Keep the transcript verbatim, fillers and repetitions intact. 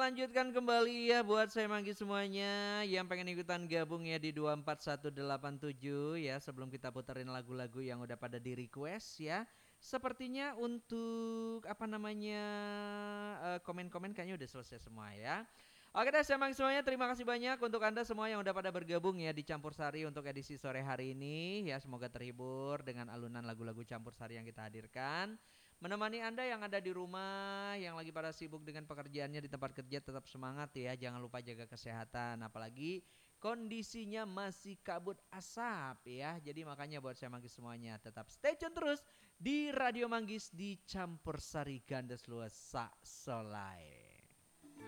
lanjutkan kembali ya buat saya Manggis semuanya yang pengen ikutan gabung ya di dua empat satu delapan tujuh ya. Sebelum kita puterin lagu-lagu yang udah pada di request ya. Sepertinya untuk apa namanya eh, komen-komen kayaknya udah selesai semua ya. Oke deh, saya Manggis semuanya terima kasih banyak untuk Anda semua yang udah pada bergabung ya di Campur Sari untuk edisi sore hari ini ya. Semoga terhibur dengan alunan lagu-lagu Campur Sari yang kita hadirkan. Menemani Anda yang ada di rumah, yang lagi pada sibuk dengan pekerjaannya di tempat kerja, tetap semangat ya. Jangan lupa jaga kesehatan, apalagi kondisinya masih kabut asap ya. Jadi makanya buat saya Manggis semuanya tetap stay tune terus di Radio Manggis di Campur Sari Gandes Luas Sak Solai.